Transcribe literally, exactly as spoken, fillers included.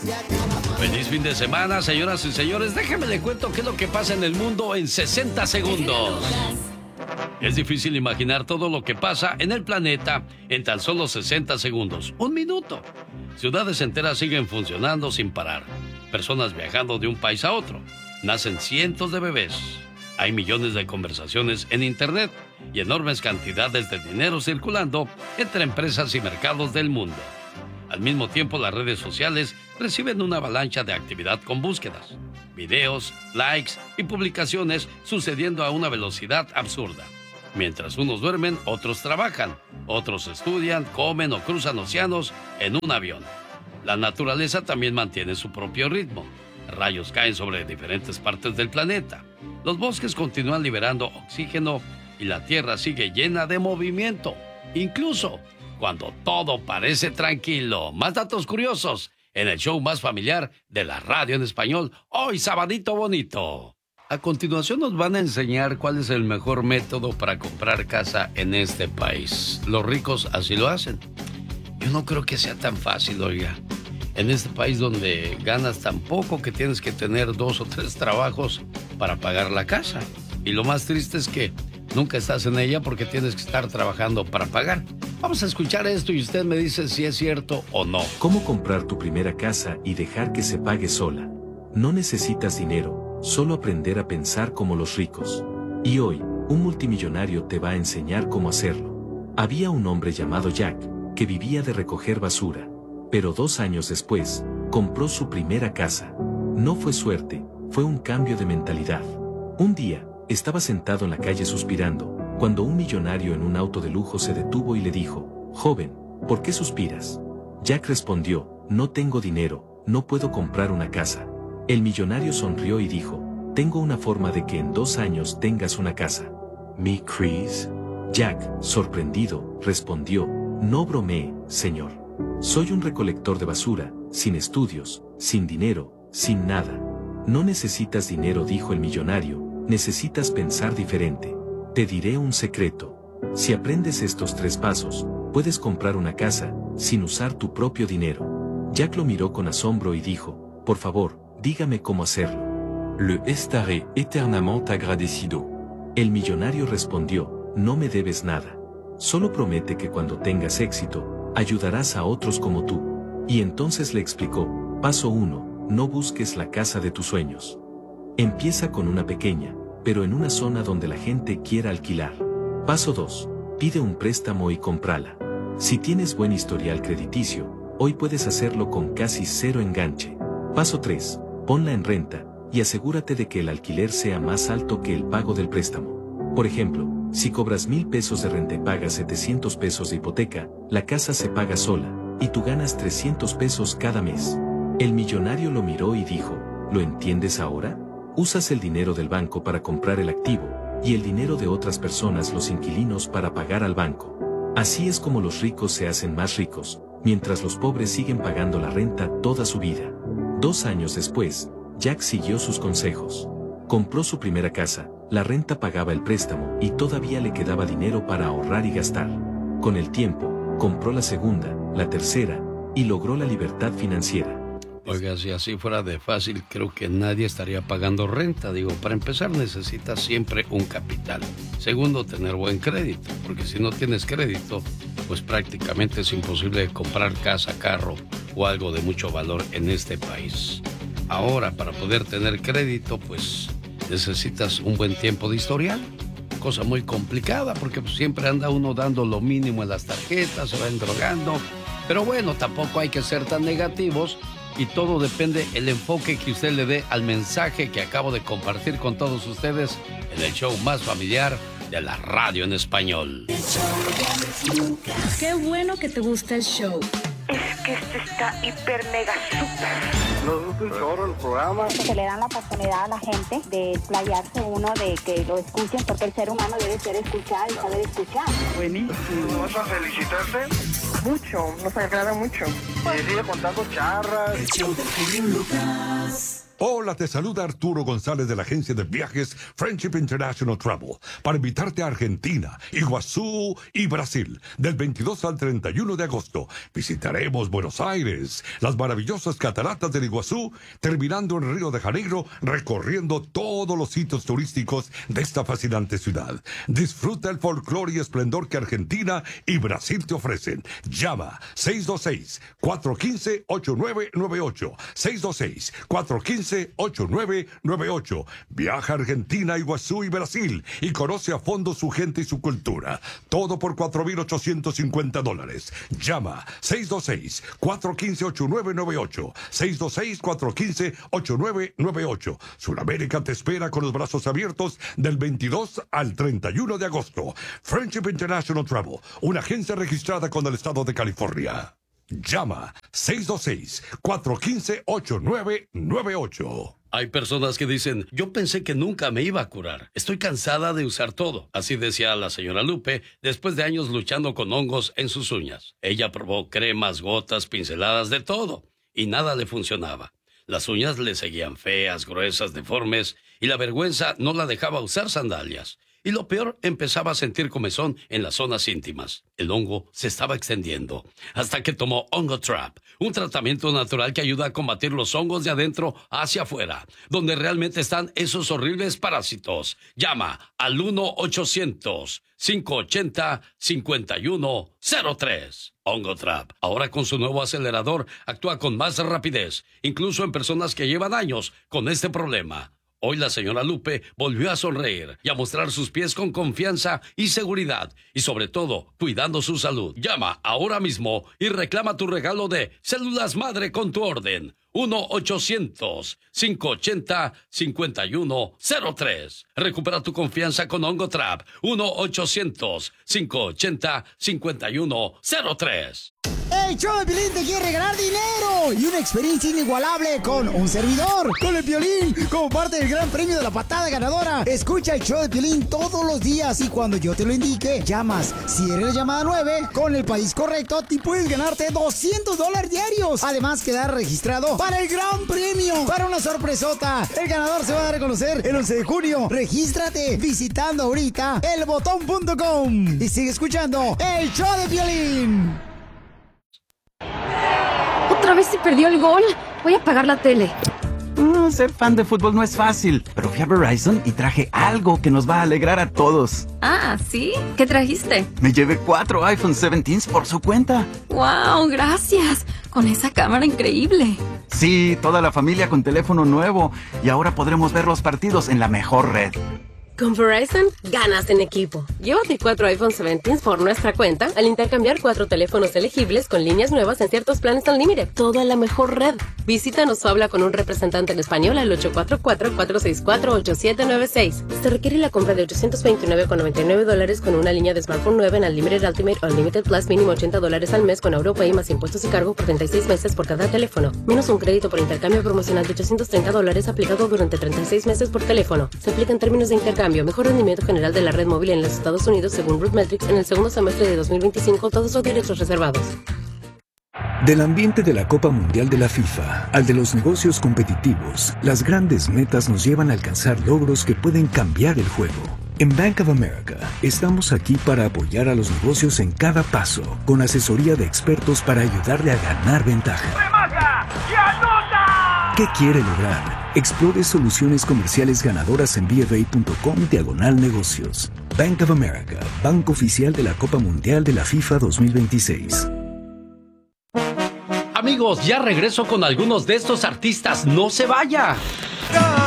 Feliz fin de semana, señoras y señores. Déjenme le cuento qué es lo que pasa en el mundo en sesenta segundos. Es difícil imaginar todo lo que pasa en el planeta en tan solo sesenta segundos. Un minuto. Ciudades enteras siguen funcionando sin parar. Personas viajando de un país a otro. Nacen cientos de bebés. Hay millones de conversaciones en Internet y enormes cantidades de dinero circulando entre empresas y mercados del mundo. Al mismo tiempo, las redes sociales reciben una avalancha de actividad con búsquedas, videos, likes y publicaciones sucediendo a una velocidad absurda. Mientras unos duermen, otros trabajan, otros estudian, comen o cruzan océanos en un avión. La naturaleza también mantiene su propio ritmo. Rayos caen sobre diferentes partes del planeta. Los bosques continúan liberando oxígeno y la Tierra sigue llena de movimiento, incluso cuando todo parece tranquilo. Más datos curiosos en el show más familiar de la radio en español, hoy sabadito bonito. A continuación nos van a enseñar cuál es el mejor método para comprar casa en este país. Los ricos así lo hacen. Yo no creo que sea tan fácil, oiga. En este país donde ganas tan poco que tienes que tener dos o tres trabajos para pagar la casa. Y lo más triste es que nunca estás en ella porque tienes que estar trabajando para pagar. Vamos a escuchar esto y usted me dice si es cierto o no. ¿Cómo comprar tu primera casa y dejar que se pague sola? No necesitas dinero, solo aprender a pensar como los ricos. Y hoy, un multimillonario te va a enseñar cómo hacerlo. Había un hombre llamado Jack, que vivía de recoger basura. Pero dos años después, compró su primera casa. No fue suerte, fue un cambio de mentalidad. Un día, estaba sentado en la calle suspirando, cuando un millonario en un auto de lujo se detuvo y le dijo: «Joven, ¿por qué suspiras?». Jack respondió: «No tengo dinero, no puedo comprar una casa». El millonario sonrió y dijo: «Tengo una forma de que en dos años tengas una casa». «¿Me crees?». Jack, sorprendido, respondió: «No bromee, señor. Soy un recolector de basura, sin estudios, sin dinero, sin nada». «No necesitas dinero», dijo el millonario, «necesitas pensar diferente. Te diré un secreto. Si aprendes estos tres pasos, puedes comprar una casa, sin usar tu propio dinero». Jack lo miró con asombro y dijo: «Por favor, dígame cómo hacerlo». «Le estaré eternamente agradecido». El millonario respondió: «No me debes nada. Solo promete que cuando tengas éxito, ayudarás a otros como tú». Y entonces le explicó: «Paso uno, no busques la casa de tus sueños. Empieza con una pequeña, pero en una zona donde la gente quiera alquilar. Paso dos, pide un préstamo y cómprala. Si tienes buen historial crediticio, hoy puedes hacerlo con casi cero enganche. Paso tres, ponla en renta, y asegúrate de que el alquiler sea más alto que el pago del préstamo. Por ejemplo, si cobras mil pesos de renta y pagas setecientos pesos de hipoteca, la casa se paga sola, y tú ganas trescientos pesos cada mes». El millonario lo miró y dijo: «¿Lo entiendes ahora? Usas el dinero del banco para comprar el activo, y el dinero de otras personas, los inquilinos, para pagar al banco. Así es como los ricos se hacen más ricos, mientras los pobres siguen pagando la renta toda su vida». Dos años después, Jack siguió sus consejos. Compró su primera casa, la renta pagaba el préstamo y todavía le quedaba dinero para ahorrar y gastar. Con el tiempo, compró la segunda, la tercera, y logró la libertad financiera. Oiga, si así fuera de fácil, creo que nadie estaría pagando renta. Digo, para empezar necesitas siempre un capital. Segundo, tener buen crédito, porque si no tienes crédito, pues prácticamente es imposible comprar casa, carro o algo de mucho valor en este país. Ahora, para poder tener crédito, pues necesitas un buen tiempo de historial. Cosa muy complicada, porque pues, siempre anda uno dando lo mínimo en las tarjetas, se va endrogando. Pero bueno, tampoco hay que ser tan negativos. Y todo depende el enfoque que usted le dé al mensaje que acabo de compartir con todos ustedes en el show más familiar de la radio en español. Qué bueno que te gusta el show. Es que este está hiper mega super. Nos gusta un chorro el programa. Se le dan la oportunidad a la gente de explayarse uno, de que lo escuchen, porque el ser humano debe ser escuchado y saber escuchar. Buenísimo. ¿Vas a felicitarte? Mucho, nos agrada mucho. Y sigue contando charras. El show del genio Lucas. Hola, te saluda Arturo González de la agencia de viajes Friendship International Travel para invitarte a Argentina, Iguazú y Brasil del veintidós al treinta y uno de agosto. Visitaremos Buenos Aires, las maravillosas cataratas del Iguazú, terminando en Río de Janeiro, recorriendo todos los sitios turísticos de esta fascinante ciudad. Disfruta el folclore y esplendor que Argentina y Brasil te ofrecen. Llama seis dos seis, cuatro uno cinco, ocho nueve nueve ocho, seis dos seis, cuatro uno cinco, ocho nueve nueve ocho. Viaja a Argentina, Iguazú y Brasil y conoce a fondo su gente y su cultura. Todo por cuatro mil ochocientos cincuenta dólares. Llama seis dos seis, cuatro uno cinco, ocho nueve nueve ocho. seis dos seis, cuatro uno cinco, ocho nueve nueve ocho. Sudamérica te espera con los brazos abiertos del veintidós al treinta y uno de agosto. Friendship International Travel, una agencia registrada con el estado de California. Llama seis dos seis, cuatro uno cinco, ocho nueve nueve ocho. Hay personas que dicen, yo pensé que nunca me iba a curar. Estoy cansada de usar todo. Así decía la señora Lupe después de años luchando con hongos en sus uñas. Ella probó cremas, gotas, pinceladas, de todo. Y nada le funcionaba. Las uñas le seguían feas, gruesas, deformes. Y la vergüenza no la dejaba usar sandalias. Y lo peor, empezaba a sentir comezón en las zonas íntimas. El hongo se estaba extendiendo, hasta que tomó Ongotrap, un tratamiento natural que ayuda a combatir los hongos de adentro hacia afuera, donde realmente están esos horribles parásitos. Llama al uno ochocientos, cinco ochenta, cincuenta y uno cero tres. Ongotrap, ahora con su nuevo acelerador, actúa con más rapidez, incluso en personas que llevan años con este problema. Hoy la señora Lupe volvió a sonreír y a mostrar sus pies con confianza y seguridad, y sobre todo, cuidando su salud. Llama ahora mismo y reclama tu regalo de Células Madre con tu orden. uno ochocientos, cinco ochenta, cincuenta y uno cero tres. Recupera tu confianza con Ongotrap. uno ochocientos, cinco ochenta, cincuenta y uno cero tres. El show de Piolín te quiere regalar dinero y una experiencia inigualable con un servidor, con el Piolín, como parte del gran premio de la patada ganadora. Escucha el show de Piolín todos los días y cuando yo te lo indique, llamas. Si eres la llamada nueve, con el país correcto, te puedes ganarte doscientos dólares diarios. Además, quedar registrado para el gran premio, para una sorpresota. El ganador se va a dar a conocer el once de junio. Regístrate visitando ahorita el botón punto com y sigue escuchando el show de Piolín. Otra vez se perdió el gol. Voy a apagar la tele. Mm, ser fan de fútbol no es fácil, pero fui a Verizon y traje algo que nos va a alegrar a todos. Ah, ¿sí? ¿Qué trajiste? Me llevé cuatro iPhone diecisiete por su cuenta. ¡Wow! Gracias. Con esa cámara increíble. Sí, toda la familia con teléfono nuevo. Y ahora podremos ver los partidos en la mejor red. Con Verizon, ganas en equipo. Llévate cuatro iPhone diecisiete por nuestra cuenta al intercambiar cuatro teléfonos elegibles con líneas nuevas en ciertos planes Unlimited. Todo en la mejor red. Visítanos o habla con un representante en español al ocho cuatro cuatro, cuatro seis cuatro, ocho siete nueve seis. Se requiere la compra de ochocientos veintinueve con noventa y nueve dólares con una línea de smartphone nueva en Unlimited Ultimate o Unlimited Plus mínimo ochenta dólares al mes con AutoPay más impuestos y cargo por treinta y seis meses por cada teléfono. Menos un crédito por intercambio promocional de ochocientos treinta dólares aplicado durante treinta y seis meses por teléfono. Se aplica en términos de intercambio. Mejor rendimiento general de la red móvil en los Estados Unidos según RootMetrics en el segundo semestre de dos mil veinticinco. Todos los derechos reservados. Del ambiente de la Copa Mundial de la FIFA al de los negocios competitivos, las grandes metas nos llevan a alcanzar logros que pueden cambiar el juego. En Bank of America estamos aquí para apoyar a los negocios en cada paso, con asesoría de expertos para ayudarle a ganar ventaja. ¡Remata! ¡Y anota! ¿Qué quiere lograr? Explore soluciones comerciales ganadoras en bfa.com diagonal negocios. Bank of America, banco oficial de la Copa Mundial de la FIFA dos mil veintiséis. Amigos, ya regreso con algunos de estos artistas. ¡No se vaya!